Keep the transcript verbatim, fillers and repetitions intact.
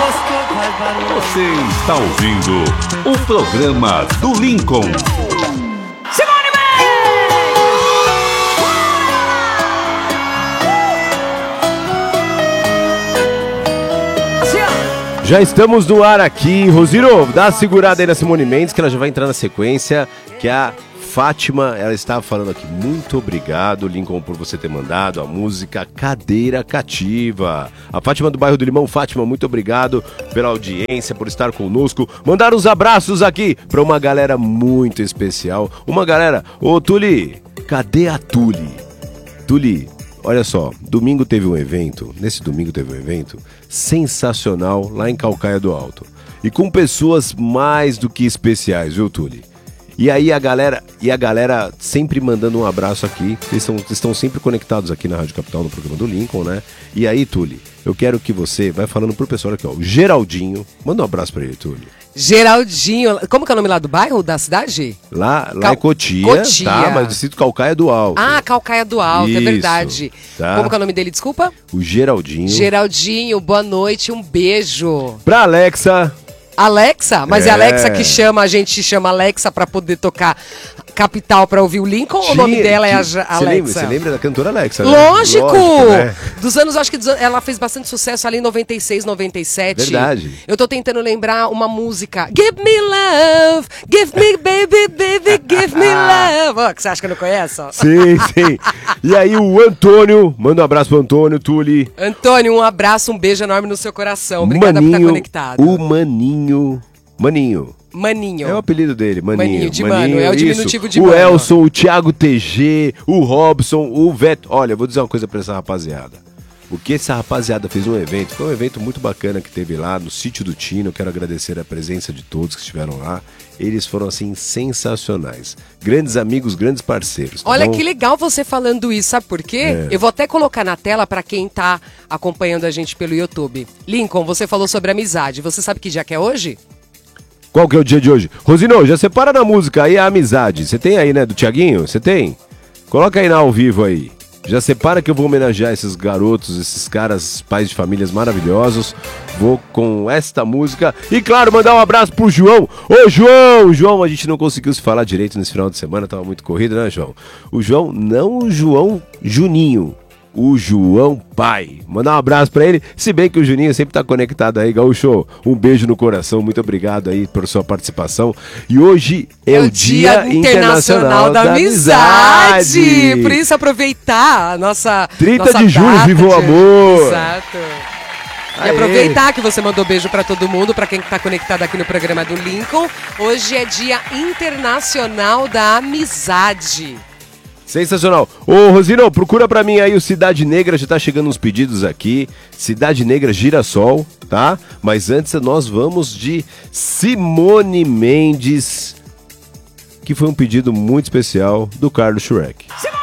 Você está ouvindo o programa do Lincoln. Simone Mendes! Já estamos no ar aqui. Rosiro, dá uma segurada aí na Simone Mendes, que ela já vai entrar na sequência, que é a Fátima, ela estava falando aqui, muito obrigado, Lincoln, por você ter mandado a música Cadeira Cativa. A Fátima do bairro do Limão. Fátima, muito obrigado pela audiência, por estar conosco. Mandar uns abraços aqui para uma galera muito especial. Uma galera, ô Tuli, cadê a Tuli? Tuli, olha só, domingo teve um evento, nesse domingo teve um evento sensacional lá em Calcaia do Alto. E com pessoas mais do que especiais, viu, Tuli? E aí a galera, e a galera sempre mandando um abraço aqui, eles estão, estão sempre conectados aqui na Rádio Capital, no programa do Lincoln, né? E aí, Tuli, eu quero que você vai falando pro pessoal aqui, ó, o Geraldinho, manda um abraço pra ele, Tuli. Geraldinho, como que é o nome lá do bairro, da cidade? Lá, lá Cal... é Cotia, Cotia, tá? Mas o distrito Calcaia do Alto. Ah, Calcaia do Alto, Isso, é verdade. Tá? Como que é o nome dele, desculpa? O Geraldinho. Geraldinho, boa noite, um beijo. Pra Alexa... Alexa? Mas é, é a Alexa que chama, a gente chama Alexa pra poder tocar Capital pra ouvir o Lincoln, ou o nome dela é a Você Alexa? lembra, você lembra da cantora Alexa, né? Lógico! Lógico, né? Dos anos, acho que dos, ela fez bastante sucesso ali em noventa e seis, noventa e sete. Verdade. Eu tô tentando lembrar uma música. Give me love, give me baby, baby, give me love. Oh, que você acha que eu não conheço? Sim, sim. E aí o Antônio, manda um abraço pro Antônio, Tuli. Antônio, um abraço, um beijo enorme no seu coração. Obrigada Maninho, por estar conectado. O Maninho, Maninho. Maninho. É o apelido dele, Maninho. Maninho, de Maninho, mano, é o isso. diminutivo de o mano. O Elson, o Thiago T G, o Robson, o Veto. Olha, eu vou dizer uma coisa pra essa rapaziada. O que essa rapaziada fez um evento, foi um evento muito bacana que teve lá no Sítio do Tino. Eu quero agradecer a presença de todos que estiveram lá. Eles foram, assim, sensacionais. Grandes amigos, grandes parceiros. Tá Olha bom? que legal você falando isso, sabe por quê? É. Eu vou até colocar na tela pra quem tá acompanhando a gente pelo YouTube. Lincoln, você falou sobre amizade. Você sabe que dia que é hoje? Qual que é o dia de hoje? Rosino, já separa na música aí a amizade. Você tem aí, né, do Thiaguinho? Você tem? Coloca aí na ao vivo aí. Já separa que eu vou homenagear esses garotos, esses caras, pais de famílias maravilhosos. Vou com esta música. E claro, mandar um abraço pro João. Ô, João! João, a gente não conseguiu se falar direito nesse final de semana, tava muito corrido, né, João? O João, não o João Juninho. O João Pai. Mandar um abraço pra ele, se bem que o Juninho sempre tá conectado aí, Gaúcho. Um beijo no coração, muito obrigado aí por sua participação. E hoje é, é o Dia, Dia Internacional, Internacional da, da Amizade. Amizade. Por isso, aproveitar a nossa trinta nossa de julho, viva o de... amor! Exato. Aê. E aproveitar que você mandou beijo pra todo mundo, pra quem tá conectado aqui no programa do Lincoln. Hoje é Dia Internacional da Amizade. Sensacional. Ô, Rosino, procura pra mim aí o Cidade Negra, já tá chegando uns pedidos aqui. Cidade Negra Girassol, tá? Mas antes nós vamos de Simone Mendes, que foi um pedido muito especial do Carlos Schurek.